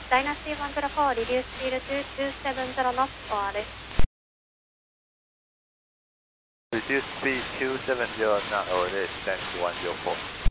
Dynasty 104, reduce speed to 270 knots or less. Reduce speed 270 knots or less, Dynasty 104.